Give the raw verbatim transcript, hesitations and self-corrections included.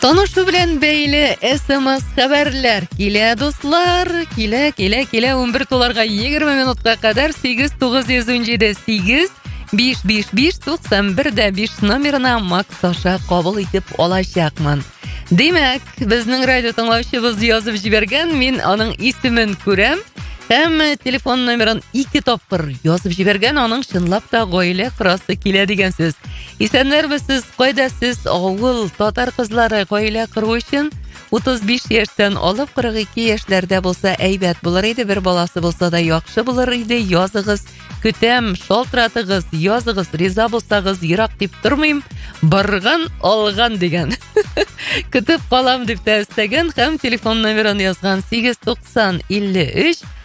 Танышу белән бәйле эс-эм-эс хәбәрләр килә, дуслар. Килә, килә, килә. ун бер туларга егерме минутка кадәр сигез тугыз йөз унҗиде сигез биш биш биш туксан бер дә биш номерына Макс аша кабул итеп алачакмын. Димәк, безнең радио тыңлаучыбыз язып җибәргән, мин аның исемен күрәм. Һәм телефон номерын ике тапкыр язып җибәргән, аның чынлап та гаилә корасы килә дигән сүз. Исәннәрбез, кайда сез, авыл татар кызлары гаилә кору өчен утыз биш яшьтән алып кырык ике яшьләрдә булса әйбәт булыр иде, бер баласы булса да яхшы булыр иде. Языгыз, көтәм, шалтыратыгыз, языгыз, риза булсагыз, ерак дип тормыйм, барган алган дигән. Көтеп калам дип тә өстәгән һәм телефон номерын язган сигез туксан илле өч